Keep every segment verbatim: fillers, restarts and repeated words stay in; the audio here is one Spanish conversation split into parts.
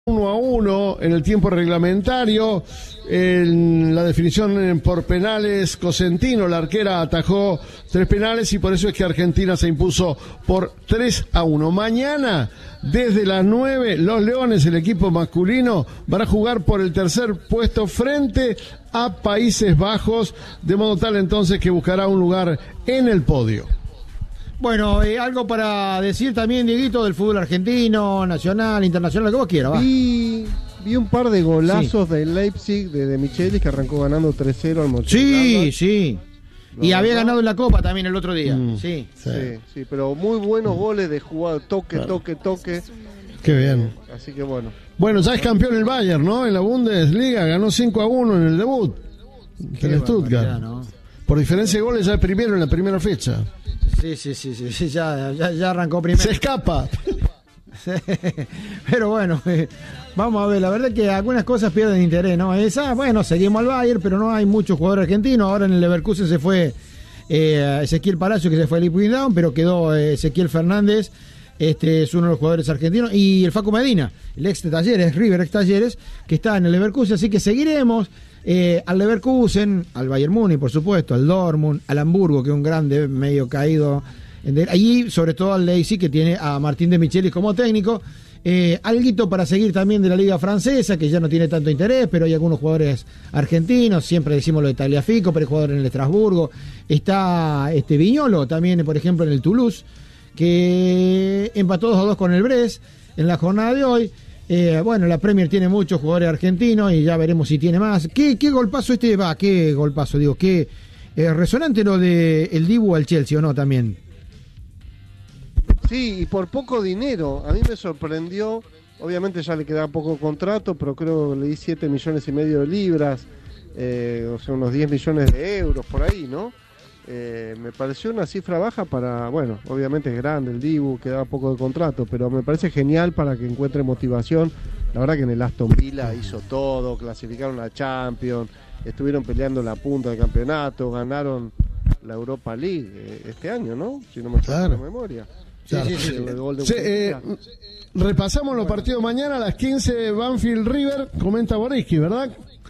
uno a uno en el tiempo reglamentario. En la definición por penales, Cosentino, la arquera, atajó tres penales y por eso es que Argentina se impuso por tres a uno. Mañana, desde las nueve, los Leones, el equipo masculino, van a jugar por el tercer puesto frente a Países Bajos, de modo tal entonces que buscará un lugar en el podio. Bueno, eh, algo para decir también, Dieguito, del fútbol argentino, nacional, internacional, lo que vos quieras, va. Vi, vi un par de golazos sí. del Leipzig, de, de Michelis, que arrancó ganando tres cero al Mönchengladbach. Sí, sí. No, y había no. ganado en la Copa también el otro día. Mm, sí. sí. Sí, sí, pero muy buenos goles de jugada, toque, claro. toque, toque. Qué bien. Así que bueno. Bueno, ya es campeón el Bayern, ¿no? En la Bundesliga, ganó cinco a uno en el debut. En Stuttgart. ¿No? Por diferencia de goles ya es primero en la primera fecha. Sí, sí, sí, sí, sí ya, ya, ya arrancó primero. Se escapa. Sí, pero bueno, eh, vamos a ver, la verdad es que algunas cosas pierden interés, ¿no? Esa, bueno, seguimos al Bayern, pero no hay muchos jugadores argentinos. Ahora en el Leverkusen se fue eh, Ezequiel Palacio, que se fue al Ipswich Town, pero quedó eh, Ezequiel Fernández, este es uno de los jugadores argentinos, y el Facu Medina, el ex de Talleres, River ex Talleres, que está en el Leverkusen, así que seguiremos eh, al Leverkusen, al Bayern Múnich, por supuesto, al Dortmund, al Hamburgo, que es un grande medio caído. Allí, sobre todo al Leipzig, que tiene a Martín de Michelis como técnico. Eh, alguito para seguir también de la Liga Francesa, que ya no tiene tanto interés, pero hay algunos jugadores argentinos. Siempre decimos lo de Tagliafico, pero hay jugadores en el Estrasburgo. Está este Viñolo también, por ejemplo, en el Toulouse, que empató dos a dos con el Brest en la jornada de hoy. Eh, bueno, la Premier tiene muchos jugadores argentinos y ya veremos si tiene más. ¿Qué, qué golpazo este va? ¿Qué golpazo? Digo, qué eh, resonante lo de el Dibu al Chelsea, ¿o no? También. Sí, y por poco dinero. A mí me sorprendió. Obviamente ya le quedaba poco contrato, pero creo que le di siete millones y medio de libras, eh, o sea, unos diez millones de euros por ahí, ¿no? Eh, me pareció una cifra baja para, bueno, obviamente es grande el Dibu, quedaba poco de contrato, pero me parece genial para que encuentre motivación. La verdad que en el Aston Villa hizo todo, clasificaron a Champions, estuvieron peleando la punta del campeonato, ganaron la Europa League eh, este año, ¿no? Si no me falla la memoria. Sí, sí, sí, sí. El gol de sí, eh, repasamos los partidos mañana a las quince, Banfield River, comenta Boriski, ¿verdad?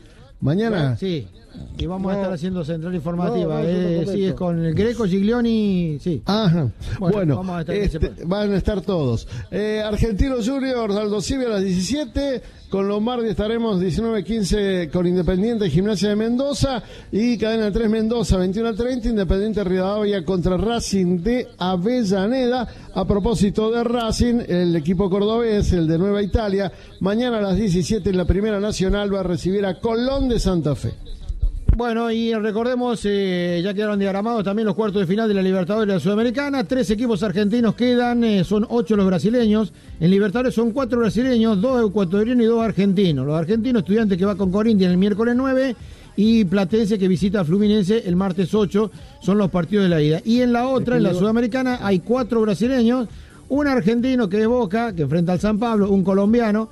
Mañana. Sí, y vamos no, a estar haciendo central informativa. No, no, eh, sí, es con el Greco, Giglioni, sí. Ajá. Bueno, bueno vamos a estar este, van a estar todos. Eh, Argentinos Juniors, Aldo Civi a las diecisiete. Con Lombardi estaremos diecinueve quince con Independiente Gimnasia de Mendoza, y Cadena tres Mendoza veintiuno treinta, Independiente Rivadavia contra Racing de Avellaneda. A propósito de Racing, el equipo cordobés, el de Nueva Italia, mañana a las diecisiete en la Primera Nacional va a recibir a Colón de Santa Fe. Bueno, y recordemos, eh, ya quedaron diagramados también los cuartos de final de la Libertadores de la Sudamericana. Tres equipos argentinos quedan, eh, son ocho los brasileños. En Libertadores son cuatro brasileños, dos ecuatorianos y dos argentinos. Los argentinos, Estudiantes que va con Corinthians el miércoles nueve, y Platense que visita a Fluminense el martes ocho, son los partidos de la ida. Y en la otra, en la Sudamericana, hay cuatro brasileños, un argentino que es Boca, que enfrenta al San Pablo, un colombiano,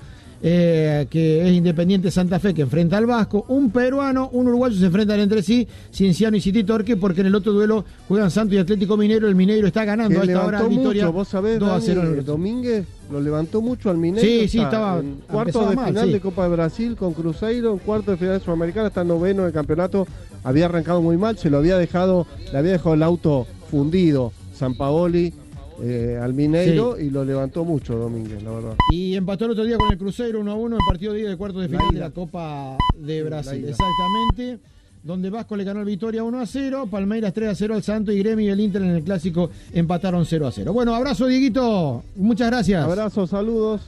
Eh, que es Independiente Santa Fe, que enfrenta al Vasco, un peruano, un uruguayo, se enfrentan entre sí, Cienciano y City Torque, porque en el otro duelo juegan Santos y Atlético Mineiro. El Mineiro está ganando a esta hora en Victoria. Mucho, vos sabés, dos a cero en el Domínguez lo levantó mucho al Mineiro. Sí, sí, estaba en cuartos de mal, final sí. de Copa de Brasil con Cruzeiro, en cuartos de final de Sudamericana, está noveno en el campeonato. Había arrancado muy mal, se lo había dejado, le había dejado el auto fundido Sampaoli Eh, al Mineiro, sí. Y lo levantó mucho Domínguez, la verdad. Y empató el otro día con el Cruzeiro uno a uno en partido de ida de cuartos de final de la Copa de Brasil, exactamente, donde Vasco le ganó el Victoria uno a cero, Palmeiras tres a cero al Santos, y Gremio y el Inter en el Clásico empataron cero a cero. Bueno, abrazo Dieguito, muchas gracias. Abrazo, saludos.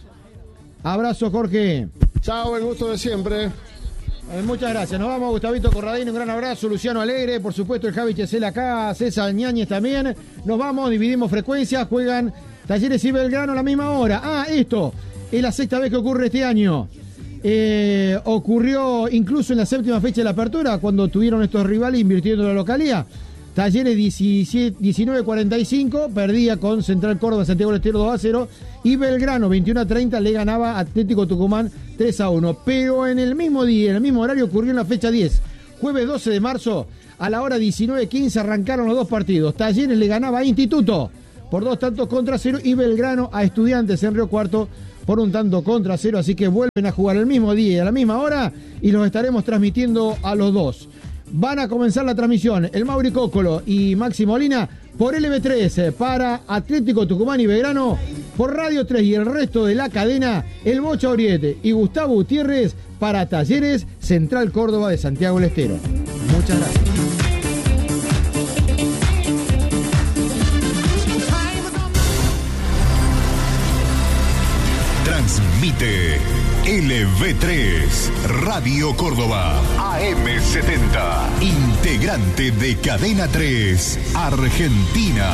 Abrazo Jorge. Chao, el gusto de siempre. Eh, muchas gracias, nos vamos. Gustavito Corradino, un gran abrazo. Luciano Alegre, por supuesto el Javi Chesel acá, César Ñáñez también. Nos vamos, dividimos frecuencias, juegan Talleres y Belgrano a la misma hora. Ah, esto es la sexta vez que ocurre este año. Eh, ocurrió incluso en la séptima fecha de la apertura, cuando tuvieron estos rivales invirtiendo la localidad. Talleres diecinueve cuarenta y cinco, perdía con Central Córdoba, Santiago del Estero dos a cero, y Belgrano veintiuno a treinta le ganaba a Atlético Tucumán tres a uno. Pero en el mismo día, en el mismo horario, ocurrió en la fecha diez, jueves doce de marzo, a la hora diecinueve quince arrancaron los dos partidos. Talleres le ganaba a Instituto por dos tantos contra cero, y Belgrano a Estudiantes en Río Cuarto por un tanto contra cero, así que vuelven a jugar el mismo día y a la misma hora y los estaremos transmitiendo a los dos. Van a comenzar la transmisión el Mauri Cócolo y Maxi Molina por L B tres para Atlético Tucumán y Belgrano, por Radio tres y el resto de la cadena el Bocha Oriete y Gustavo Gutiérrez para Talleres Central Córdoba de Santiago del Estero. Muchas gracias. Transmite L B tres, Radio Córdoba, A M setenta, integrante de Cadena tres, Argentina.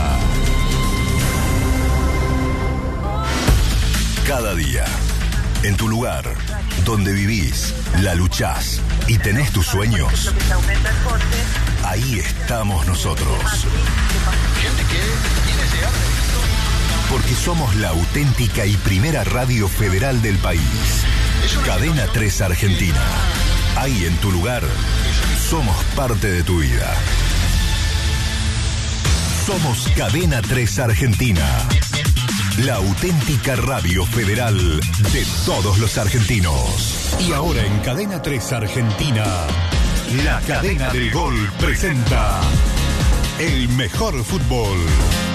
Cada día, en tu lugar, donde vivís, la luchás y tenés tus sueños, ahí estamos nosotros. Gente que quiere llegar. Porque somos la auténtica y primera radio federal del país. Cadena tres Argentina. Ahí en tu lugar, somos parte de tu vida. Somos Cadena tres Argentina. La auténtica radio federal de todos los argentinos. Y ahora en Cadena tres Argentina, la cadena del gol presenta el mejor fútbol.